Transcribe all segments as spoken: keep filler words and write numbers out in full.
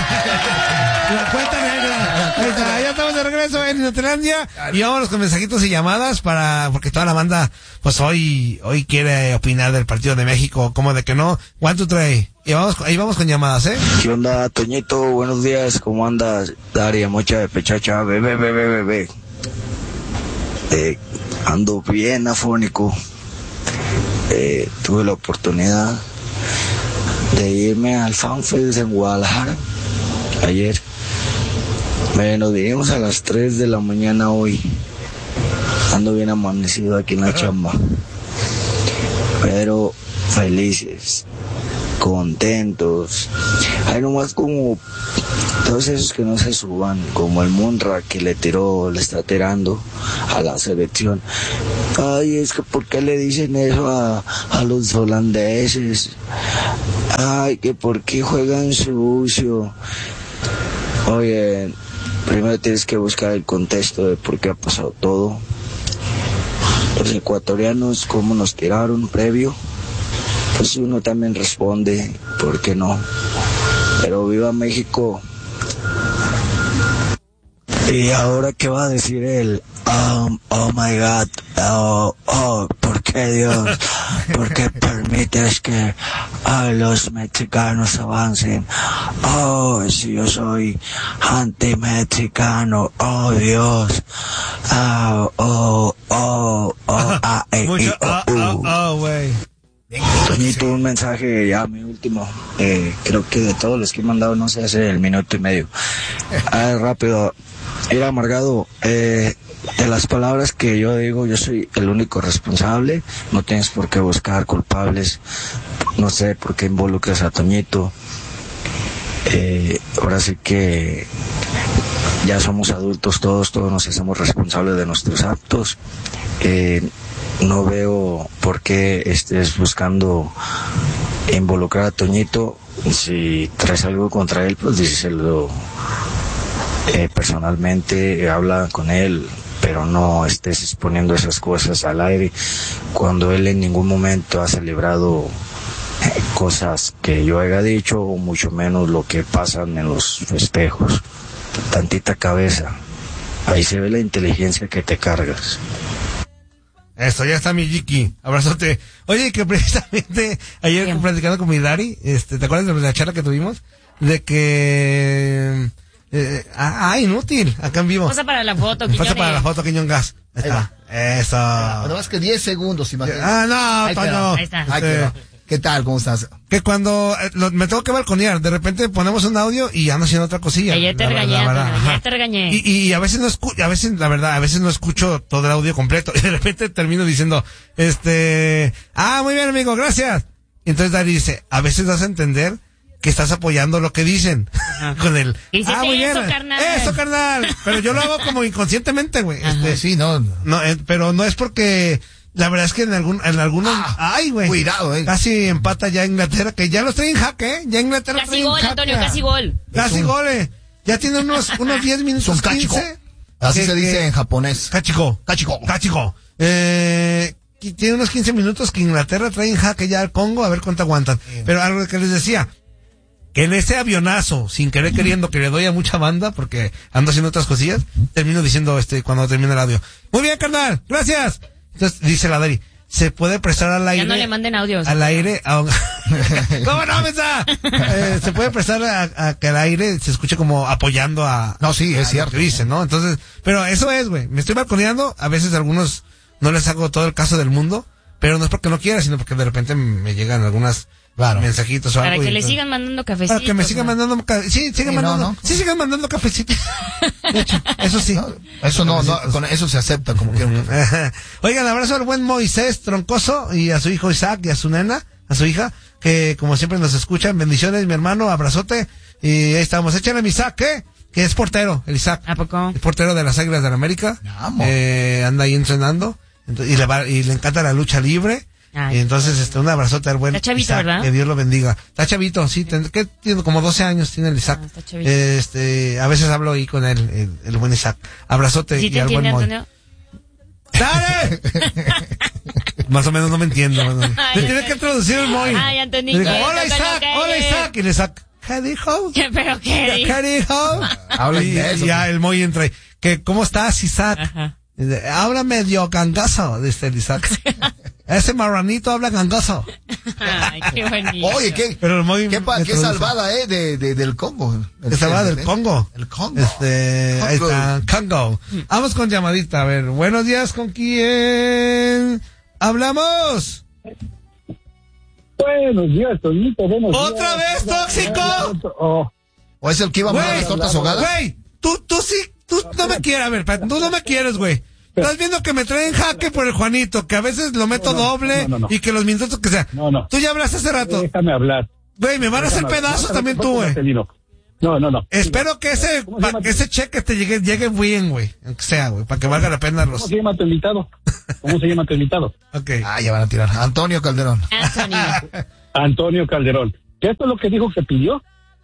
La cuenta negra. Ahí está, ya estamos de regreso en Inutilandia. Y vámonos con mensajitos y llamadas para, porque toda la banda, pues hoy, hoy quiere opinar del partido de México, como de que no. One, two, three. Y vamos, ahí vamos con llamadas, ¿eh? ¿Qué onda, Toñito? Buenos días, ¿cómo andas? Daria, mocha de pechacha, bebé, bebé, bebé. Eh, ando bien afónico. Eh, tuve la oportunidad de irme al FanFest en Guadalajara ayer. Me nos vinimos a las tres de la mañana hoy. Ando bien amanecido aquí en la chamba. Pero felices, contentos. Hay nomás como todos esos que no se suban, como el Munra que le tiró, le está tirando a la selección. Ay, es que ¿por qué le dicen eso a, a los holandeses? Ay, que ¿por qué juegan sucio? Oye, primero tienes que buscar el contexto de por qué ha pasado todo. Los ecuatorianos, cómo nos tiraron previo, pues uno también responde, ¿por qué no? Pero viva México. Y ahora, ¿qué va a decir él? Oh, oh my God, oh, oh, ¿por qué Dios? ¿Por qué permites que oh, los mexicanos avancen? Oh, si yo soy anti-mexicano, oh Dios, oh, oh, oh, oh, ah, eh, Mucho, eh, oh, oh, oh, güey. Toñito, un mensaje ya, mi último. Eh, creo que de todos los que he mandado no sé hace el minuto y medio. Ah, rápido. Ir amargado. Eh, de las palabras que yo digo, yo soy el único responsable. No tienes por qué buscar culpables. No sé por qué involucras a Toñito. Eh, ahora sí que ya somos adultos todos, todos nos hacemos responsables de nuestros actos. Eh, no veo por qué estés buscando involucrar a Toñito. Si traes algo contra él, pues díselo eh, personalmente, habla con él, pero no estés exponiendo esas cosas al aire cuando él en ningún momento ha celebrado eh, cosas que yo haya dicho, o mucho menos lo que pasan en los festejos. Tantita cabeza, ahí se ve la inteligencia que te cargas. Eso, ya está mi Jiki. Abrazote. Oye, que precisamente ayer Bien. platicando con mi Dari, este, ¿te acuerdas de la charla que tuvimos? De que... Eh, ah, ah, inútil, acá en vivo. Pasa para la foto, Quiñones. Pasa para la foto, Quiñón Gas. Ahí está. Eso. Nada más que diez segundos, imagínate. Ah, no, Toño. Ahí está. Ahí quedó. ¿Qué tal? ¿Cómo estás? Que cuando eh, lo, me tengo que balconear, de repente ponemos un audio y ando haciendo otra cosilla. Ayer te la, regañé, la, la, Antonio, ya te regañé. Y, y a veces no escucho, a veces, la verdad, a veces no escucho todo el audio completo. Y de repente termino diciendo, este, ah, muy bien, amigo, gracias. Y entonces Dari dice, a veces das a entender que estás apoyando lo que dicen. Con el, ah, muy bien. Eso, carnal. Eso, carnal. Pero yo lo hago como inconscientemente, güey. Este, sí, no. No, eh, pero no es porque, la verdad es que en algún, en algunos, ah, ay, güey. Cuidado, eh. Casi empata ya Inglaterra, que ya los trae en jaque, ¿eh? Ya Inglaterra casi gol, Antonio, casi gol. Casi gol, eh. Ya tiene unos, unos diez minutos, quince. Así que, se dice que, en japonés. Cachiko. Cachiko. Cachiko. Eh, tiene unos quince minutos que Inglaterra trae en jaque ya al Congo, a ver cuánto aguantan. Sí. Pero algo que les decía, que en ese avionazo, sin querer queriendo, que le doy a mucha banda, porque ando haciendo otras cosillas, termino diciendo, este, cuando termine el audio, muy bien, carnal, gracias. Entonces, dice la Dari, se puede prestar al aire. Ya no le manden audios. Al aire. A un... ¿Cómo no, Mesa? Eh, se puede prestar a, a que al aire se escuche como apoyando a. No, sí, es a cierto. Lo que dicen, ¿no? Entonces, pero eso es, güey. Me estoy balconeando. A veces a algunos no les hago todo el caso del mundo, pero no es porque no quiera, sino porque de repente me llegan algunas. Claro. Mensajitos o para algo. Para que y, le entonces, sigan mandando cafecitos. Para que me sigan ¿no? mandando cafecitos. Sí, sigan sí, mandando. No, no. Sí, sigan mandando cafecitos. De hecho, eso sí. No, eso no, no, con eso se acepta como quieran. Oigan, abrazo al buen Moisés Troncoso y a su hijo Isaac y a su nena, a su hija, que como siempre nos escuchan. Bendiciones, mi hermano, abrazote. Y ahí estamos. Échale a mi Isaac, ¿eh? Que es portero, el Isaac. ¿A poco? Es portero de las Águilas de la América. Eh, anda ahí entrenando. Y le, va, y le encanta la lucha libre. Ay, y entonces, este, un abrazote al buen está chavito, Isaac, ¿verdad? Que Dios lo bendiga. Está chavito, sí, ten, que tiene como doce años, tiene el Isaac. Ah, este, a veces hablo ahí con él, el, el buen Isaac. Abrazote ¿Sí y al buen Moy. ¡Dale! Más o menos no me entiendo. ¿No? Te tiene que traducir el Moy. Ay, Antonio. Digo, hola Isaac, hola Isaac. Y el Isaac, ¿qué dijo? ¿Qué, pero qué dijo? ¿Qué dijo? Habla y, inglés, y ya el Moy entra ahí. Que, ¿cómo estás, Isaac? Ajá. Dice, habla medio gangoso, dice el Isaac. Ese marranito habla gangoso. Ay, qué bonito. Oye, qué, Pero el Moy qué, pa- me qué traduce. salvada, eh, de, de, del Congo. Que salvada del ¿eh? Congo. El Congo. Este, ahí Congo. está, Congo. Vamos con llamadita, a ver. Buenos días, ¿con quién hablamos? Buenos días, Toñito, buenos días. ¿Otra vez, tóxico? Oh, ¿O es el que iba a mandar Güey, las tortas ahogadas? Güey, tú, tú sí, tú no me quieres, a ver, pa- tú no me quieres, güey. Estás viendo que me traen jaque por el Juanito, que a veces lo meto No, no, doble no, no, no. y que los minutos que sea. No, no. Tú ya hablaste hace rato. déjame hablar. Güey, me van a hacer Déjame hablar. pedazos No, también no, tú, no, güey. Marcelino. No, no, no. Espero que ese, ¿Cómo se pa- llama que tu- ese cheque te llegue, llegue bien, güey. Aunque sea, güey, para que valga la pena los. ¿Cómo se llama tu invitado? ¿Cómo se llama tu invitado? Ok. Ah, ya van a tirar. Antonio Calderón. Anthony. Antonio Calderón. ¿Qué es lo que dijo que pidió?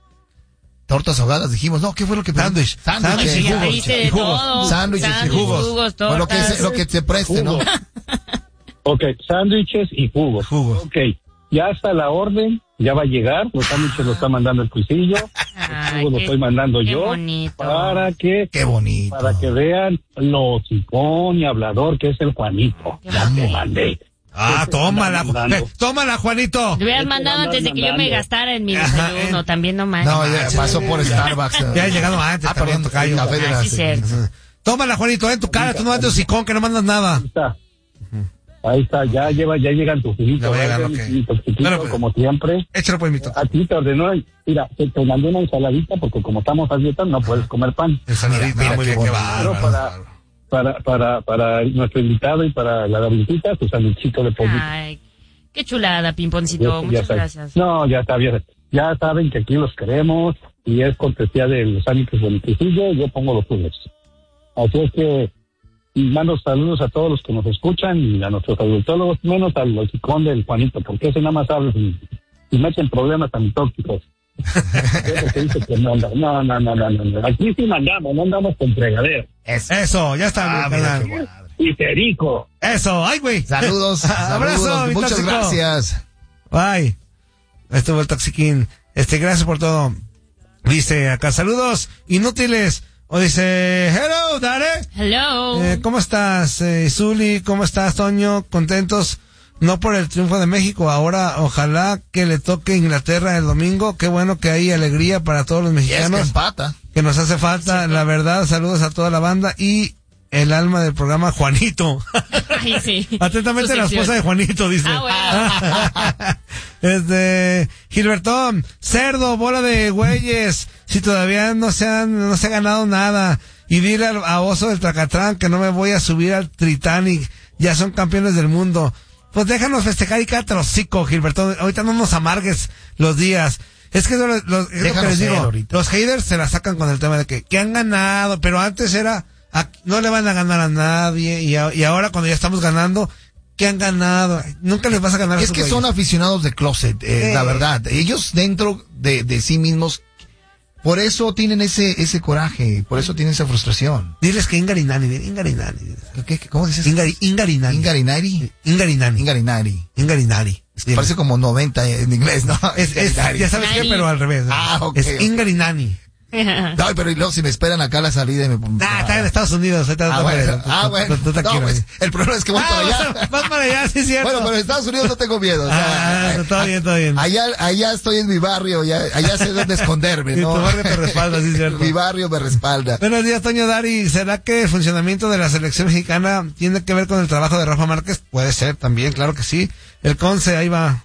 Tortas ahogadas, dijimos. No, ¿qué fue lo que pedimos? Sándwich. Sándwiches. Sándwich y Ya jugos. pediste de y jugos. todo. Sándwiches y Sándwich, jugos. jugos, O lo que, tortas. se- lo que te preste, ¿no? Jugos. Ok, sándwiches y jugos. Jugos. Ok, ya está la orden, ya va a llegar. Los sándwiches los está mandando el cuisillo. Ay, Los jugos los qué- estoy mandando qué yo. bonito. Para que Qué bonito. para que vean lo hocicón y hablador que es el Juanito. Qué Ya te bonito. mandé. Ah, tómala, Mandando. eh, tómala, Juanito. Te hubieras Este mandado va a antes de que yo me mandando. gastara en mi Ajá, desayuno, eh. también no manches. No, ya pasó por Starbucks. Ya he llegado antes, Ah, también, perdón, tocayo. café de Ah, la- sí, cierto. Tómala, Juanito, en tu cara, tú no andas hocicón, que no mandas nada. Ahí está. Ahí está, ya lleva, ya llegan tus Ya juguitos. va llegando, ¿verdad? ok. Y tu chiquito, Claro, pues. como siempre. Échalo por mi toque. A ti te ordenó, mira, te, te mandé una ensaladita porque como estamos a dieta no puedes comer pan. Ensaladita, Mira, muy qué bien, qué bonito. bárbaro. Para, para, para, para nuestro invitado y para la Davidita, tu sandwichito de pollito. Ay, qué chulada, Ya- Pimponcito. ya Muchas está. gracias. No, ya está bien. Ya saben que aquí los queremos y es cortesía de los sándwiches boniticillo, yo pongo los jugos. Así es que y mando saludos a todos los que nos escuchan y a nuestros adultólogos, menos al hocicón del Juanito, porque ese nada más habla y, y meten problemas tan tóxicos. Eso que dice que no, anda- no, no, no, no, no, no. Aquí sí mandamos, no andamos con fregadero. Eso, ya está, Ah, mi mira carnal. qué guadre. Y perico. Eso, ay, güey. Saludos. Abrazo, saludos, mi muchas tóxico. gracias. Bye. Estuvo el Toxiquín. Este, gracias por todo. Dice acá, saludos inútiles. O dice, hello, Dare. Hello. Eh, ¿Cómo estás, eh, Zuli? ¿Cómo estás, Toño? Contentos, no por el triunfo de México. Ahora, ojalá que le toque Inglaterra el domingo. Qué bueno que hay alegría para todos los Y es que mexicanos. empata. Que nos hace falta, la verdad. Saludos a toda la banda y el alma del programa, Juanito. Ay, sí. Atentamente Su la sección. esposa de Juanito, dice. Ah, Este, Gilbertón, cerdo, bola de güeyes, si todavía no se han, no se ha ganado nada, y dile al, a Oso del Tracatrán que no me voy a subir al Titanic, ya son campeones del mundo. Pues déjanos festejar y cállate los hocico, Gilbertón, ahorita no nos amargues los días. Es que eso lo- lo- es lo que Déjanos les ser digo, ahorita. los haters se la sacan con el tema de que, que han ganado, pero antes era, a- no le van a ganar a nadie, y, a- y ahora cuando ya estamos ganando, que han ganado, nunca les vas a ganar a Es esos que son güeyes. aficionados de closet, eh, Eh. la verdad. Ellos dentro de, de sí mismos, por eso tienen ese ese coraje, por eso tienen esa frustración. Diles que Ingarinani, dile, Ingarinani. ¿Qué, qué- ¿Cómo dices? Ingari, Ingarinani. Ingarinari. Ingarinani. Ingarinari. Ingarinari. Dile. Parece como noventa en inglés, ¿no? Es, es, Ingarinari. ya sabes qué, Nani. pero al revés. Ah, ok, Es ok. Ingarinani. No, pero y luego si me esperan acá a la salida y me Ah, está en Estados Unidos. Ahí está, Ah, está bueno, bien. ah, Tú- bueno. tú- tú te No, quiero, pues, ahí. el problema es que voy Ah, para allá. vas, vas para allá, sí es cierto. Bueno, pero en Estados Unidos no tengo miedo. o sea, Ah, todo bien, todo bien. Allá, allá estoy en mi barrio, ya, allá sé dónde esconderme, Y ¿no? tu barrio te respalda, sí es cierto. Mi barrio me respalda. Buenos días, Toño Dari. ¿Será que el funcionamiento de la selección mexicana tiene que ver con el trabajo de Rafa Márquez? Puede ser también, claro que sí. El Conce, ahí va.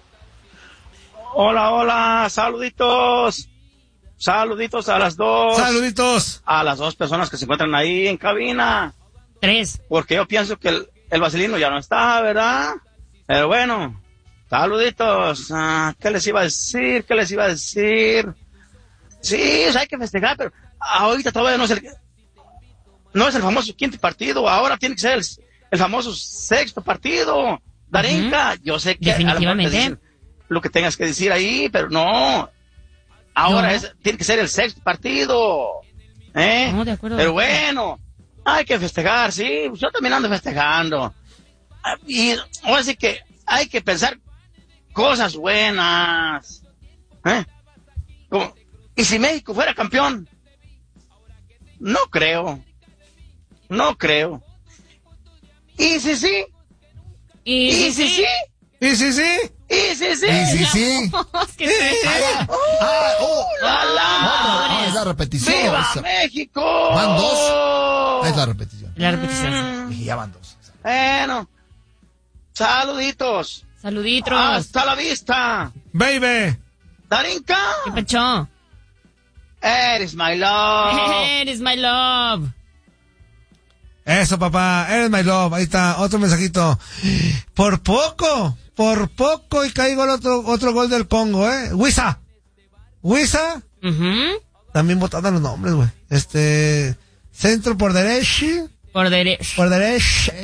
Hola, hola, saluditos. Saluditos a las dos. Saluditos. A las dos personas que se encuentran ahí en cabina. Tres. Porque yo pienso que el, el vaselino ya no está, ¿verdad? Pero bueno, saluditos. Ah, ¿qué les iba a decir? ¿Qué les iba a decir? Sí, o sea, hay que festejar, pero ahorita todavía no es el, no es el famoso quinto partido. Ahora tiene que ser el, el famoso sexto partido. Darinka, yo sé que a lo mejor te Definitivamente. dicen lo que tengas que decir ahí, pero no. Ahora No. es, tiene que ser el sexto partido. ¿Eh? No, de acuerdo. Pero bueno, hay que festejar, sí. Yo también ando festejando. Ah, y ahora sí que hay que pensar cosas buenas. ¿Eh? como, ¿y si México fuera campeón? No creo. No creo. ¿Y si sí? Y, ¿Y si sí? ¿Y sí, sí? ¿Y si sí? Y sí, sí. ¿Qué es eso? Ah, oh, ¡La, la! ah, es la repetición. ¡Viva Esa- México! ¿Van dos? Es la repetición. La repetición. Y ya van dos. Bueno, saluditos. Saluditos. Hasta la vista. Baby. Darinka, ¿Qué pachó? eres my love. Eres my love. Eso, papá, eres my love. Ahí está, otro mensajito. Por poco, por poco y caigo el otro, otro gol del Congo, ¿eh? Wisa. Wisa. Ujú. También votando los nombres, güey. Este, centro por derecha. Por derecho. Por derecha.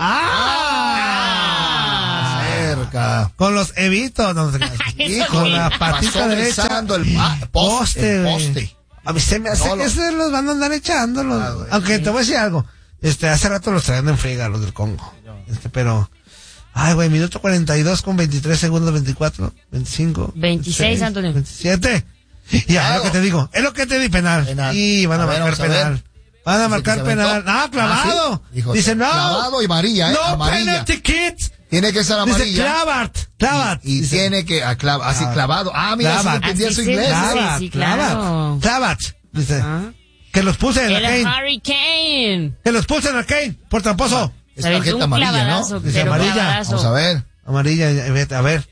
¡Ah! Cerca. Con los evitos, no sé qué. Y Eso con sí. la patita Pasó derecha. besando el pa- poste. Poste, El güey. poste. A mí se me hace No, que lo- se los van a andar echando. Los, Ah, güey. aunque te voy a decir algo. Este, hace rato los traían en friega, los del Congo. Este, pero. Ay, güey, minuto cuarenta y dos con veintitrés segundos, veinticuatro, veinticinco. veintiséis, Antonio. veintisiete. Y ahora lo que te digo. Es lo que te di, penal. Penal. Y van a, A ver, marcar vamos a ver. penal. Van a Dice marcar que se penal. aventó. Ah, clavado. Ah, sí. Dijo, Dice no. clavado y amarilla, ¿eh? No Amarilla. penalty kids. Tiene que ser Dice amarilla. clavat. Clavat. Y, y Dice, tiene que, ah, clav- así Clavat. clavado. Ah, mira, si Clavat. entendía Así su se inglés. dice. ¿eh? clavat. sí, claro. Clavat. Clavat. Dice. Ah. Que los puse en la El Kane. Hurricane. Que los puse en la Kane. Por tramposo. Es Se aventó tarjeta un amarilla, clavadazo, ¿no? Dice pero amarilla. clavadazo. Vamos a ver. Amarilla, ya, vete, a ver.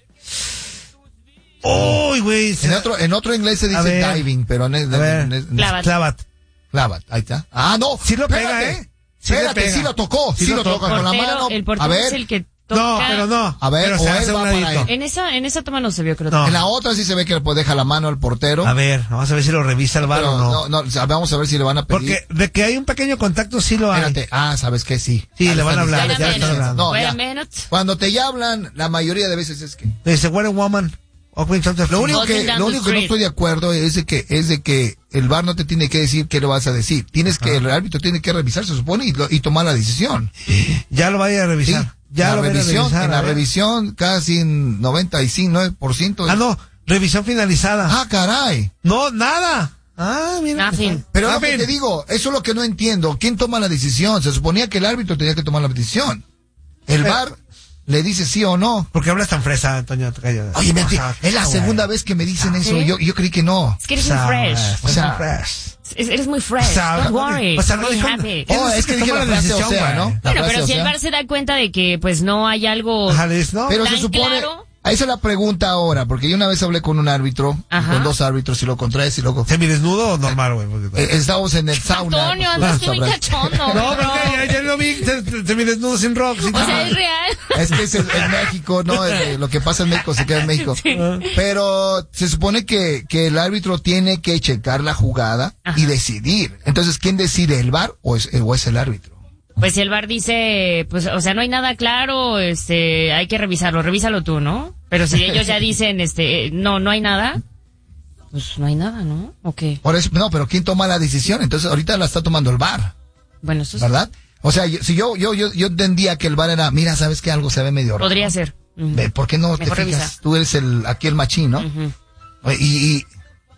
Uy, güey. se- En otro, en otro inglés se A dice ver. diving, pero en, en, A ver. en- en- Clavat. Clavat. clavat. Ahí está. Ah, no. Sí lo pega, Espérate. ¿eh? Sí le Espérate, pega. sí lo tocó. Sí, Sí lo lo toca con la Portero- mano. el A portero ver. es el que toca. No, pero no. A ver, pero o se él hace va un para ladito. él. En esa, en esa toma no se vio, creo. No. En la otra sí se ve que le deja la mano al portero. A ver, vamos a ver si lo revisa el VAR pero o no. no, no, o sea, vamos a ver si le van a pedir. Porque de que hay un pequeño contacto sí lo hay. Espérate. Ah, ¿sabes qué? Sí. Sí, Ya le van a están- hablar, ya Wait le a ya están están minute. hablando. No, Wait ya. a minute. Cuando te ya hablan, la mayoría de veces es que... Dice, what a woman. Open shot of- Lo único Walking que, down lo the único que no street. estoy de acuerdo es de que, es de que el V A R no te tiene que decir qué le vas a decir. Tienes que, el árbitro tiene que revisar, se supone, y, lo- y tomar la decisión. Ya lo vaya a Sí. revisar. Ya la lo vaya a revisión, revisar. en a la ver. revisión casi en noventa y nueve por ciento. Ah, no. Revisión finalizada. Ah, caray. No, nada. Ah, mira. Nothing. Pero Ah, lo que bien. te digo, eso es lo que no entiendo. ¿Quién toma la decisión? Se suponía que el árbitro tenía que tomar la decisión. El V A R le dice sí o no. ¿Por qué hablas tan fresa, Antonio? Te callas. Oye, me- O sea, es la güey. segunda vez que me dicen eso. ¿Sí? Yo, yo creí que no. Es que eres O sea, muy fresh. O sea, fresh. Es- Eres muy fresh. O sea, Don't worry. o sea, no Be dijo- happy. ¿Quién Oh, es es el que que dije toma la la frase o decisión, sea, güey? ¿no? La Bueno, frase pero o si el sea. V A R se da cuenta de que pues no hay algo Ajá, le dices, no. Pero se tan supone, claro. esa es la pregunta ahora, porque yo una vez hablé con un árbitro, y Ajá. con dos árbitros, y lo contraes y luego... ¿Semidesnudo o normal, güey? Porque- Eh, estábamos en el sauna. Antonio, pues, andas muy sabrás. cachondo. No, bro. porque ya, ya lo vi, se- se- semidesnudo sin rock. Sin O sea, es real. Es que es en, en México, ¿no? Eh, lo que pasa en México se queda en México. Pero se supone que, que el árbitro tiene que checar la jugada Ajá. y decidir. Entonces, ¿quién decide, el V A R o es, o es el árbitro? Pues si el V A R dice, pues, o sea, no hay nada claro, este, hay que revisarlo, revísalo tú, ¿no? Pero si ellos ya dicen, este, eh, no, no hay nada, pues no hay nada, ¿no? ¿O qué? Por eso, no, pero ¿quién toma la decisión? Entonces, ahorita la está tomando el V A R, Bueno, eso sí. ¿verdad? O sea, yo- si yo, yo, yo, yo entendía que el V A R era, mira, ¿sabes qué? Algo se ve medio raro. Podría ser. Ujú. Ve, ¿por qué no te Mejor fijas? revisa. Tú eres el, aquí el machín, ¿no? Ujú. Y, y,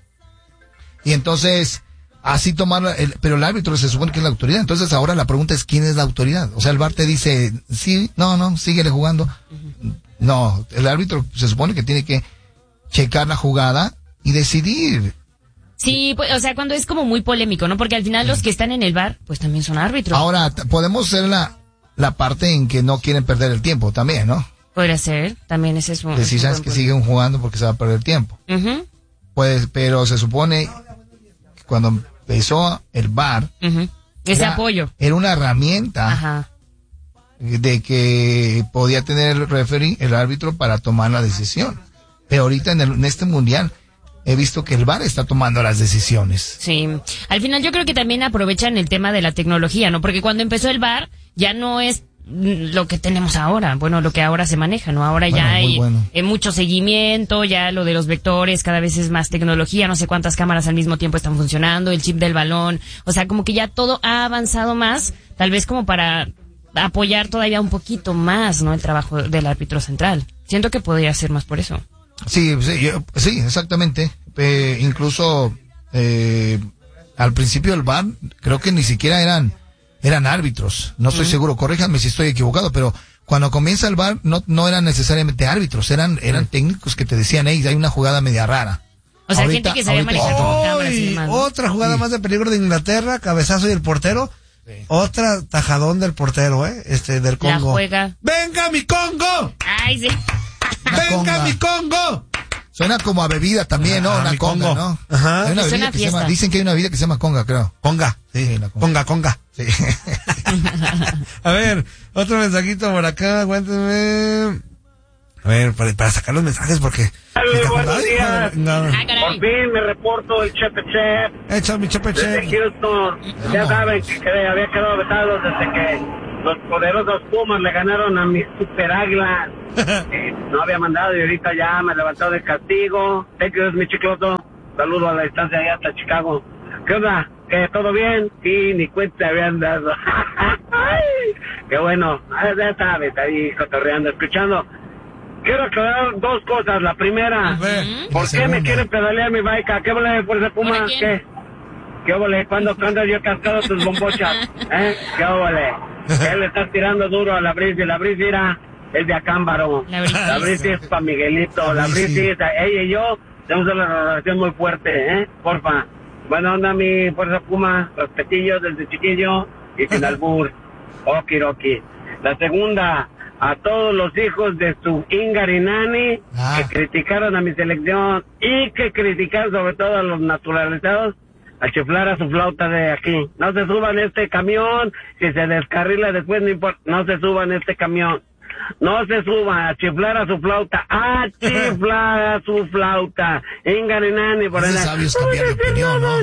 y entonces, así tomar, el, pero el árbitro se supone que es la autoridad. Entonces ahora la pregunta es, ¿quién es la autoridad? O sea, el V A R te dice, sí, no, no, síguele jugando. No, el árbitro se supone que tiene que checar la jugada y decidir. Sí, pues, o sea, cuando es como muy polémico, ¿no? Porque al final los que están en el V A R, pues también son árbitros. Ahora, t- podemos ser la, la parte en que no quieren perder el tiempo también, ¿no? Podría ser, también ese es un... Decir, es un sabes buen que punto. siguen jugando porque se va a perder el tiempo. Ujú, Pues, pero se supone que cuando empezó el V A R, ujú. Ese era- apoyo. era una herramienta Ajá. de que podía tener el referee, el árbitro, para tomar la decisión. Pero ahorita en, el- en este mundial he visto que el V A R está tomando las decisiones. Sí, al final yo creo que también aprovechan el tema de la tecnología, ¿no? Porque cuando empezó el V A R ya no es mm, lo que tenemos ahora, bueno, lo que ahora se maneja, ¿no? Ahora Bueno, ya muy hay bueno. eh, mucho seguimiento, ya lo de los vectores, cada vez es más tecnología, no sé cuántas cámaras al mismo tiempo están funcionando, el chip del balón, o sea, como que ya todo ha avanzado más, tal vez como para apoyar todavía un poquito más, ¿no? El trabajo del árbitro central. Siento que podría ser más por eso. Sí, sí, yo- sí, exactamente. eh, incluso eh, al principio del V A R, creo que ni siquiera eran eran árbitros. No estoy uh-huh. seguro, corríjanme si estoy equivocado, pero cuando comienza el V A R no no eran necesariamente árbitros, eran eran uh-huh. técnicos que te decían, hey, hay una jugada media rara. O sea, ahorita, gente que sabía manejar con cámaras y demás, ¿no? Otra jugada sí. más de peligro de Inglaterra, cabezazo y el portero. Sí. Otra tajadón del portero, ¿eh? Este, del Congo. La juega. ¡Venga, mi Congo! ¡Ay, sí! ¡Venga, conga. mi Congo! Suena como a bebida también, ¿no? Ah, una conga, Congo. ¿no? Ajá. Hay una es bebida una que se llama, fiesta. dicen que hay una bebida que se llama conga, creo. Conga. Sí, sí la conga, conga. Sí. A ver, otro mensajito por acá, aguántenme. A ver, para, para sacar los mensajes porque... Dale, buenos Ay, días. no. Ah, Por fin me reporto el Chepe Chep Echa mi Chepe desde Chep. Houston. Ya saben que, que había quedado vetado desde que los poderosos Pumas le ganaron a mis super águilas. eh, no había mandado y ahorita ya me levantó del castigo. Thank you, mi chicloto. Saludo a la distancia allá hasta Chicago. ¿Qué onda? ¿Que todo bien? Sí, ni cuenta habían dado. Qué bueno. Ya sabes, ahí cotorreando, escuchando. Quiero aclarar dos cosas. La primera, ¿por qué me quieren pedalear mi bike? ¿Qué vole por ese Puma? ¿Qué? ¿Qué vole? ¿Cuándo, cuando yo he cascado tus bombochas? ¿Eh? ¿Qué vole? Él le está tirando duro a la Brisi. La Brisi era el de Acámbaro. La Brisi es pa' Miguelito. La Brisi, ella y yo tenemos una relación muy fuerte, ¿eh? Porfa. Buena onda, mi fuerza Puma. Respetillo desde chiquillo y sin albur. Okiroki. La segunda, a todos los hijos de su Ingarinani ah. que criticaron a mi selección y que criticaron sobre todo a los naturalizados, a chiflar a su flauta de aquí. No se suban a este camión, si se descarrila después no importa, no se suban a este camión. No se suban a chiflar a su flauta, a chiflar a su flauta. Ingarinani por ahí. Los sabios cambian de opinión, ¿no?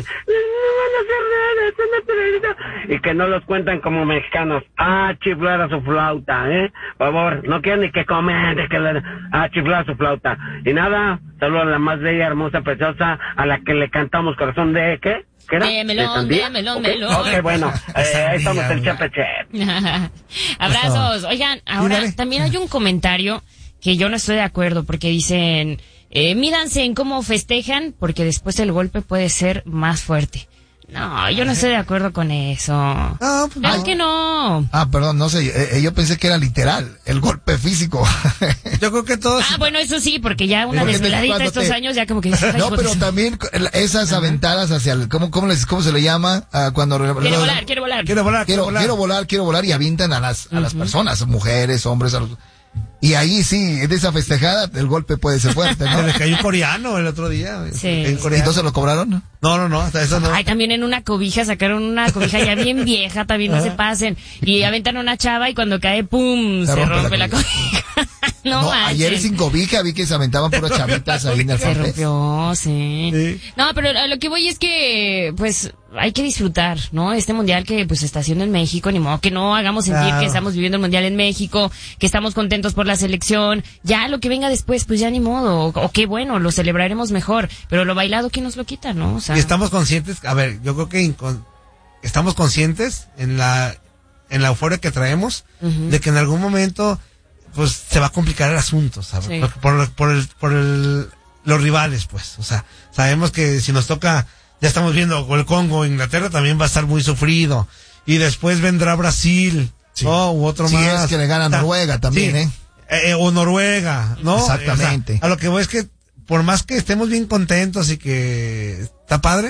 Y que no los cuentan como mexicanos. A chiflar a su flauta, ¿eh? Por favor, no quieren ni que comen, que le... a chiflar a su flauta. Y nada, saludo a la más bella, hermosa, preciosa, a la que le cantamos corazón de, ¿qué? ¿Qué era? De melón, de, de melón, okay. melón. Ok, bueno, eh, ahí estamos el Chepe Chep. Abrazos. Oigan, ahora también hay un comentario que yo no estoy de acuerdo porque dicen, eh, mídanse en cómo festejan porque después el golpe puede ser más fuerte. No, yo no estoy de acuerdo con eso. No, pues claro no. que no. Ah, perdón, no sé, eh, yo pensé que era literal, el golpe físico. Yo creo que todos... Ah, bueno, eso sí, porque ya una desveladita estos te... años ya como que... No, pero también esas aventadas hacia el... ¿Cómo, cómo, les, cómo se le llama? Uh, cuando... Quiero volar, quiero volar. Quiero volar, quiero, quiero volar. Quiero volar, quiero volar y avientan a las, a las uh-huh. personas, mujeres, hombres, a los... Y ahí sí, en esa festejada, el golpe puede ser fuerte, ¿no? Se les cayó un coreano el otro día. Sí. ¿Y entonces lo cobraron? No, no, no, hasta eso no. Ay, también en una cobija, sacaron una cobija ya bien vieja, también no se pasen. Y aventan una chava y cuando cae, ¡pum! Se, se rompe, rompe la cobija. La cobija. no, no ayer sin cobija vi que se aventaban puras chavitas ahí en el Se frente. rompió, sí. sí. No, pero a lo que voy es que, pues, hay que disfrutar, ¿no? Este mundial que pues se está haciendo en México, ni modo que no hagamos sentir claro. que estamos viviendo el mundial en México, que estamos contentos por la selección, ya lo que venga después, pues ya ni modo, o, o qué bueno, lo celebraremos mejor, pero lo bailado, ¿quién nos lo quita, no? O sea, y estamos conscientes, a ver, yo creo que incon, estamos conscientes en la, en la euforia que traemos, uh-huh. de que en algún momento, pues se va a complicar el asunto, ¿sabes? Sí. Por, por, por el, por el, los rivales, pues, o sea, sabemos que si nos toca, ya estamos viendo con el Congo, Inglaterra también va a estar muy sufrido. Y después vendrá Brasil, sí. ¿no? U otro sí, más. Sí, es que le gana Noruega también, sí. ¿eh? ¿eh? O Noruega, ¿no? Exactamente. O sea, a lo que voy es que, por más que estemos bien contentos y que está padre,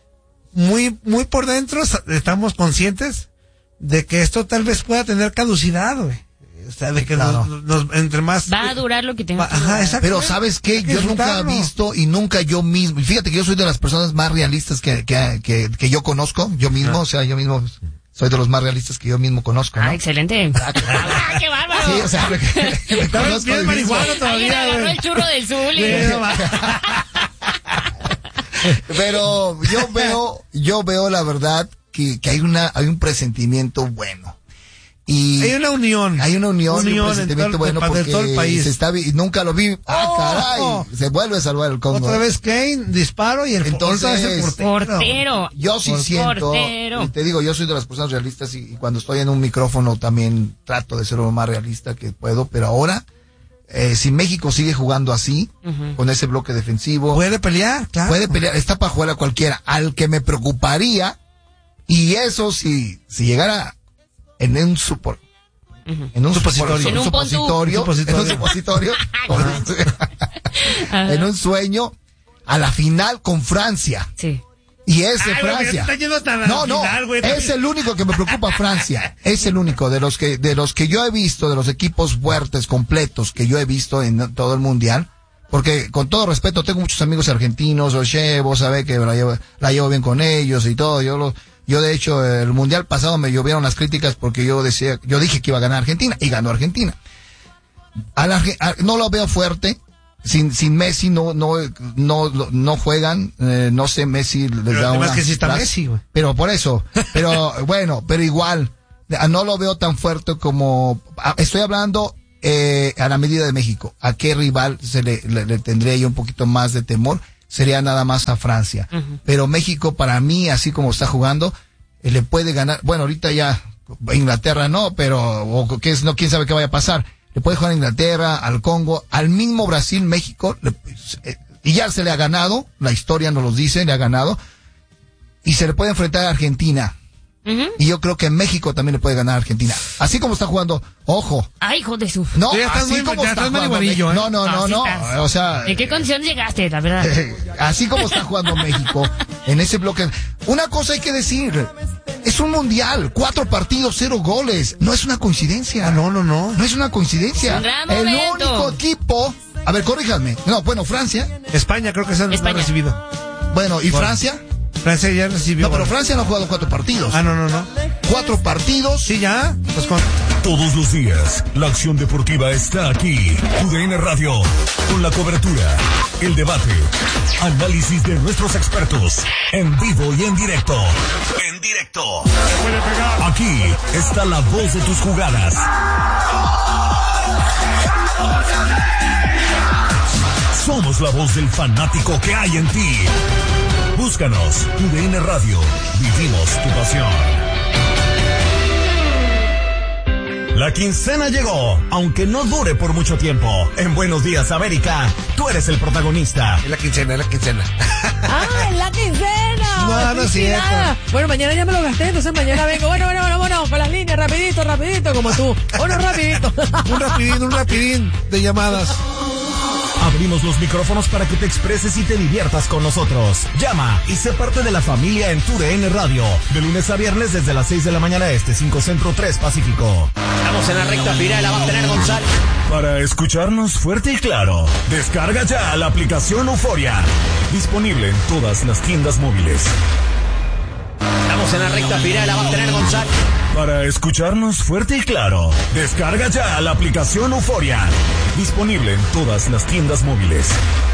muy, muy por dentro estamos conscientes de que esto tal vez pueda tener caducidad, güey. O sea, de que claro. nos, nos, entre más... Va a durar lo que tenga que durar. Pero ¿sabes qué? Yo nunca he visto y nunca yo mismo... Fíjate que yo soy de las personas más realistas que, que, que, que yo conozco. Yo mismo, ah. o sea, yo mismo soy de los más realistas que yo mismo conozco, ¿no? Ah, excelente. Ah, ah, ¡qué bárbaro! Sí, o sea, me, me conozco bien marihuana todavía. Ay, agarró el churro del Zuli. Pero yo veo, yo veo la verdad que, que hay una, hay un presentimiento bueno. Y hay una unión. Hay una unión, unión y un presentimiento bueno porque todo el país. Se está, nunca lo vi. ¡Ah, oh, caray! Oh. Se vuelve a salvar el Congo. Otra vez Kane, disparo y el Entonces, el portero. portero. Yo sí siento, y te digo, yo soy de las personas realistas y, y cuando estoy en un micrófono también trato de ser lo más realista que puedo, pero ahora Eh, si México sigue jugando así, uh-huh. con ese bloque defensivo. Puede pelear, claro. Puede pelear, está para jugar a cualquiera. Al que me preocuparía, y eso si, si llegara en un supor, uh-huh. en un supositorio, en un supositorio, en un supositorio, en un sueño, a la final con Francia. Sí. Y ese Ay, Francia. Güey, no, no, final, güey, es el único que me preocupa Francia. Es el único de los que de los que yo he visto, de los equipos fuertes, completos que yo he visto en todo el mundial. Porque con todo respeto, tengo muchos amigos argentinos, Oye, vos sabés que la llevo, la llevo bien con ellos y todo. Yo lo, yo de hecho el mundial pasado me llovieron las críticas porque yo decía, yo dije que iba a ganar Argentina y ganó Argentina. A la, a, no lo veo fuerte. Sin, sin Messi no, no, no, no juegan, eh, no sé, Messi les pero da una... que sí está Messi, güey. Pero por eso, pero bueno, pero igual, no lo veo tan fuerte como, estoy hablando, eh, a la medida de México. ¿A qué rival se le, le, le tendría yo un poquito más de temor? Sería nada más a Francia. Uh-huh. Pero México, para mí, así como está jugando, eh, le puede ganar, bueno, ahorita ya, Inglaterra no, pero, o que es, no, quién sabe qué vaya a pasar. Le puede jugar a Inglaterra, al Congo, al mismo Brasil, México, le, eh, y ya se le ha ganado, la historia nos lo dice, le ha ganado, y se le puede enfrentar a Argentina. Uh-huh. Y yo creo que México también le puede ganar a Argentina. Así como está jugando, ojo. Ay, hijo de su. No, ya así muy, como ya está jugando. Amarillo, ¿eh? No, no, no, no. no o sea. ¿En qué condición llegaste, la verdad? Eh, así como está jugando México, en ese bloque. Una cosa hay que decir. Es un mundial, cuatro partidos, cero goles. No es una coincidencia. Ah, no, no, no. No es una coincidencia. Un El único equipo. A ver, corríjanme. No, bueno, Francia. España creo que se han recibido. Bueno, ¿y bueno. Francia? Francia ya recibió. No, pero Francia no ha jugado cuatro partidos. Ah, no, no, no. Cuatro partidos. Sí, ya. Pues con... Todos los días, la acción deportiva está aquí. Tu D N Radio, con la cobertura, el debate, análisis de nuestros expertos, en vivo y en directo. En directo. Aquí está la voz de tus jugadas. Somos la voz del fanático que hay en ti. Búscanos, Tu D N Radio. Vivimos tu pasión. La quincena llegó, aunque no dure por mucho tiempo. En Buenos Días, América, tú eres el protagonista. Es la quincena, es la quincena. ¡Ah, es la quincena! No, no es cierto. Bueno, mañana ya me lo gasté, entonces mañana vengo. Bueno, bueno, bueno, bueno, con las líneas, rapidito, rapidito, como tú. Bueno, rapidito. un rapidín, un rapidín de llamadas. Abrimos los micrófonos para que te expreses y te diviertas con nosotros. Llama y sé parte de la familia en Tu D N Radio. De lunes a viernes desde las seis de la mañana este, cinco Centro, tres Pacífico. Estamos en la recta final, la va a tener González. Para escucharnos fuerte y claro, descarga ya la aplicación Euforia. Disponible en todas las tiendas móviles. Estamos en la recta final, la va a tener González. Para escucharnos fuerte y claro, descarga ya la aplicación Euforia. Disponible en todas las tiendas móviles.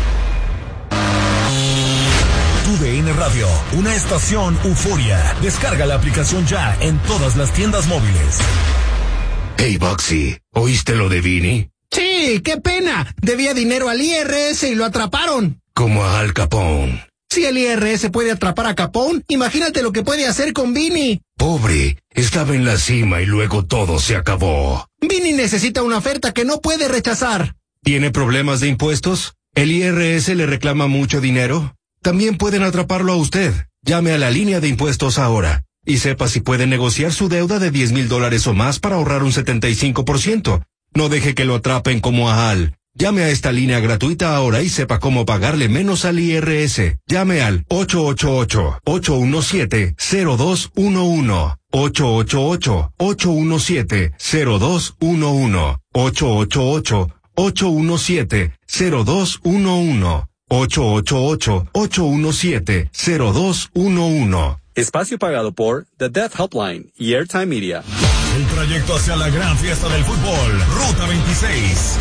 Tu D N Radio, una estación Euforia. Descarga la aplicación ya en todas las tiendas móviles. Hey, Boxy, ¿oíste lo de Vini? Sí, qué pena. Debía dinero al I R S y lo atraparon. Como a Al Capone. Si el I R S puede atrapar a Capone, imagínate lo que puede hacer con Vini. Pobre, estaba en la cima y luego todo se acabó. Vini necesita una oferta que no puede rechazar. ¿Tiene problemas de impuestos? ¿El I R S le reclama mucho dinero? También pueden atraparlo a usted. Llame a la línea de impuestos ahora y sepa si puede negociar su deuda de diez mil dólares o más para ahorrar un setenta y cinco por ciento. No deje que lo atrapen como a Al. Llame a esta línea gratuita ahora y sepa cómo pagarle menos al I R S. Llame al ocho ocho ocho, ocho uno siete, cero dos uno uno. ocho ocho ocho, ocho uno siete, cero dos uno uno. ocho ocho ocho, ocho uno siete, cero dos uno uno. ocho ocho ocho, ocho uno siete, cero dos uno uno. Espacio pagado por The Death Helpline y Airtime Media. El trayecto hacia la gran fiesta del fútbol, Ruta veintiséis.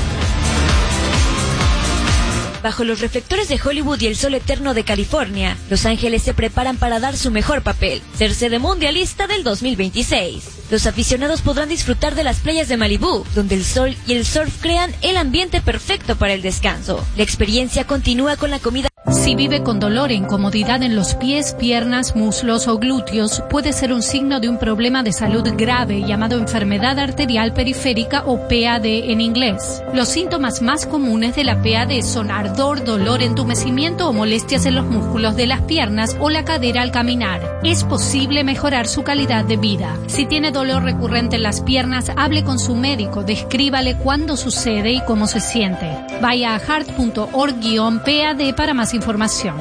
Bajo los reflectores de Hollywood y el sol eterno de California, Los Ángeles se preparan para dar su mejor papel, ser sede mundialista del dos mil veintiséis. Los aficionados podrán disfrutar de las playas de Malibú, donde el sol y el surf crean el ambiente perfecto para el descanso. La experiencia continúa con la comida Si vive con dolor e incomodidad en los pies, piernas, muslos o glúteos, puede ser un signo de un problema de salud grave llamado enfermedad arterial periférica o P A D en inglés. Los síntomas más comunes de la P A D son ardor, dolor, entumecimiento o molestias en los músculos de las piernas o la cadera al caminar. Es posible mejorar su calidad de vida. Si tiene dolor recurrente en las piernas, hable con su médico, descríbale cuándo sucede y cómo se siente. Vaya a heart punto org guión P A D para más información.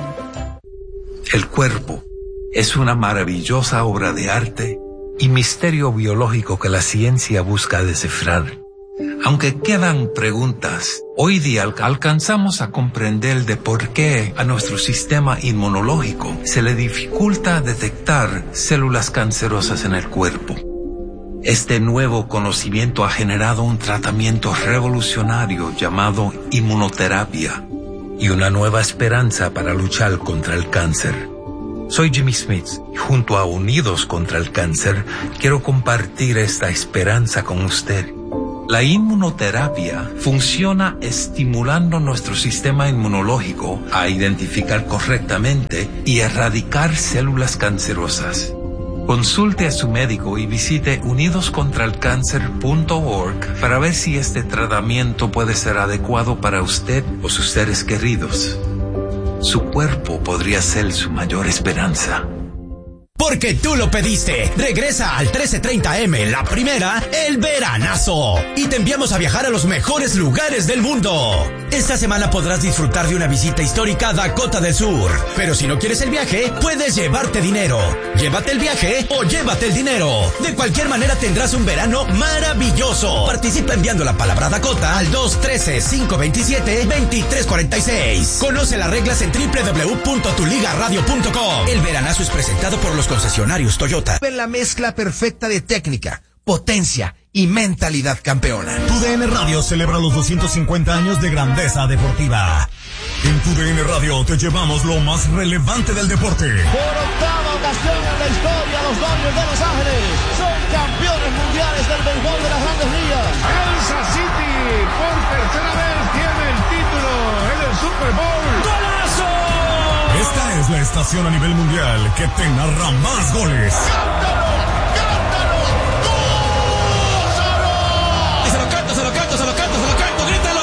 El cuerpo es una maravillosa obra de arte y misterio biológico que la ciencia busca descifrar. Aunque quedan preguntas, hoy día alcanzamos a comprender de por qué a nuestro sistema inmunológico se le dificulta detectar células cancerosas en el cuerpo. Este nuevo conocimiento ha generado un tratamiento revolucionario llamado inmunoterapia y una nueva esperanza para luchar contra el cáncer. Soy Jimmy Smith y junto a Unidos contra el Cáncer quiero compartir esta esperanza con usted. La inmunoterapia funciona estimulando nuestro sistema inmunológico a identificar correctamente y erradicar células cancerosas. Consulte a su médico y visite unidos contra el cáncer punto org para ver si este tratamiento puede ser adecuado para usted o sus seres queridos. Su cuerpo podría ser su mayor esperanza. Porque tú lo pediste. Regresa al trece treinta eme, la primera, el veranazo. Y te enviamos a viajar a los mejores lugares del mundo. Esta semana podrás disfrutar de una visita histórica a Dakota del Sur. Pero si no quieres el viaje, puedes llevarte dinero. Llévate el viaje o llévate el dinero. De cualquier manera tendrás un verano maravilloso. Participa enviando la palabra Dakota al dos uno tres, cinco dos siete, dos tres cuatro seis. Conoce las reglas en doble u doble u doble u punto tu liga radio punto com. El veranazo es presentado por los concesionarios Toyota. La mezcla perfecta de técnica, potencia y mentalidad campeona. Tu D N Radio celebra los doscientos cincuenta años de grandeza deportiva. En Tu D N Radio te llevamos lo más relevante del deporte. Por octava ocasión en la historia, los Dodgers de Los Ángeles son campeones mundiales del béisbol de las Grandes Ligas. Kansas City por tercera vez tiene el título en el Super Bowl. ¡Golazo! Esta es la estación a nivel mundial que te narra más goles. ¡Cántalo! ¡Cántalo! ¡Gózalo! Y se lo canto, se lo canto, se lo canto, se lo canto, grítalo.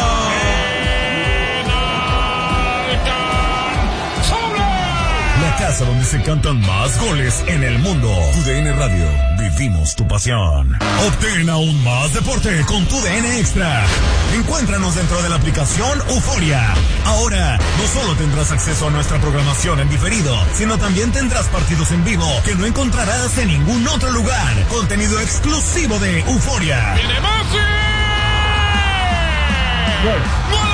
La casa donde se cantan más goles en el mundo. Tu D N Radio, vivimos tu pasión. Obtén aún más deporte con Tu D N Extra. Encuéntranos dentro de la aplicación Euforia. Ahora, no solo tendrás acceso a nuestra programación en diferido, sino también tendrás partidos en vivo que no encontrarás en ningún otro lugar. Contenido exclusivo de Euforia. ¡Viene Messi! ¡Gol!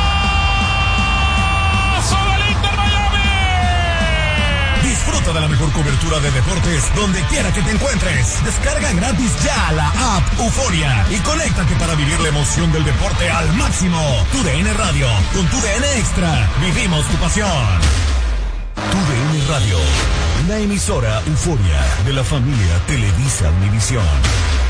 Disfruta de la mejor cobertura de deportes donde quiera que te encuentres. Descarga gratis ya la app Euforia y conéctate para vivir la emoción del deporte al máximo. Tu D N Radio, con Tu D N Extra, vivimos tu pasión. Tu D N Radio, una emisora Euforia de la familia Televisa Univisión.